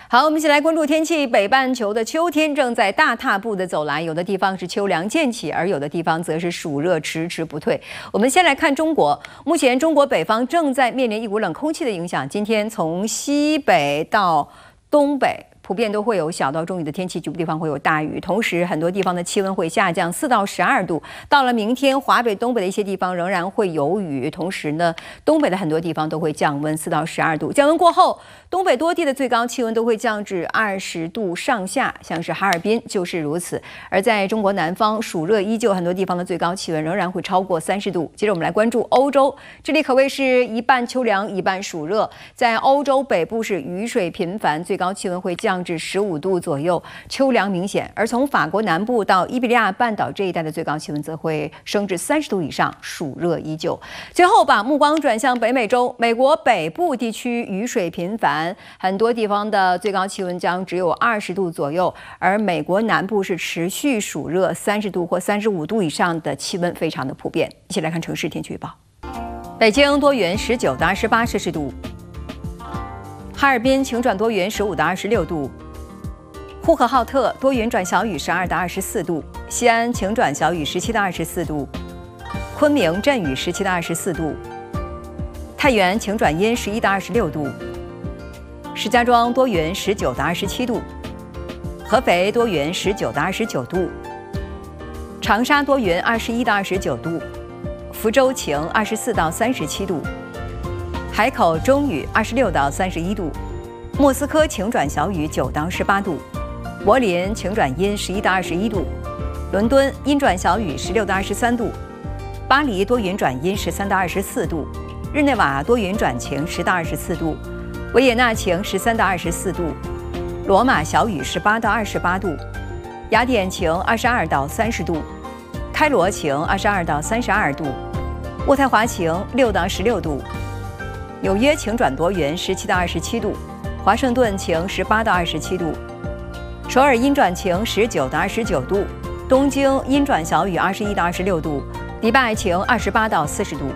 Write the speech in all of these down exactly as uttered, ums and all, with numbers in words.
好，我们一起来关注天气。北半球的秋天正在大踏步的走来，有的地方是秋凉渐起，而有的地方则是暑热迟迟不退。我们先来看中国，目前中国北方正在面临一股冷空气的影响，今天从西北到东北，普遍都会有小到中雨的天气，局部地方会有大雨，同时很多地方的气温会下降四到十二度。到了明天，华北、东北的一些地方仍然会有雨，同时呢，东北的很多地方都会降温四到十二度。降温过后，东北多地的最高气温都会降至二十度上下，像是哈尔滨就是如此。而在中国南方，暑热依旧，很多地方的最高气温仍然会超过三十度。接着我们来关注欧洲，这里可谓是一半秋凉，一半暑热。在欧洲北部是雨水频繁，最高气温会降至十五度左右，秋凉明显。而从法国南部到伊比利亚半岛这一带的最高气温则会升至三十度以上，暑热依旧。最后把目光转向北美洲，美国北部地区雨水频繁，很多地方的最高气温将只有二十度左右，而美国南部是持续暑热，三十度或三十五度以上的气温非常的普遍。一起来看城市天气预报：北京多云，十九到二十八摄氏度；哈尔滨晴转多云，十五到二十六度；呼和浩特多云转小雨，十二到二十四度；西安晴转小雨，十七到二十四度；昆明阵雨，十七到二十四度；太原晴转阴，十一到二十六度；石家庄多云，十九到二十七度；合肥多云，十九到二十九度；长沙多云，二十一到二十九度；福州晴，二十四到三十七度；海口中雨，二十六到三十一度；莫斯科晴转小雨，九到十八度；柏林晴转阴，十一到二十一度；伦敦阴转小雨，十六到二十三度；巴黎多云转阴，十三到二十四度；日内瓦多云转晴，十到二十四度；维也纳晴，十三到二十四度；罗马小雨，十八到二十八度；雅典晴，二十二到三十度；开罗晴，二十二到三十二度；渥太华晴，六到十六度；纽约晴转多云，十七到二十七度；华盛顿晴，十八到二十七度；首尔阴转晴，十九到二十九度；东京阴转小雨，二十一到二十六度；迪拜晴，二十八到四十度。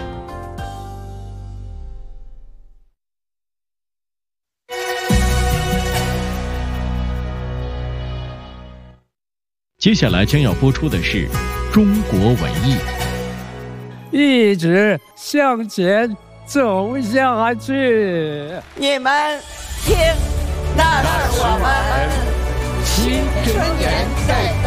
接下来将要播出的是中国文艺。 一直向前走下去。 你们听，那是我们青春年在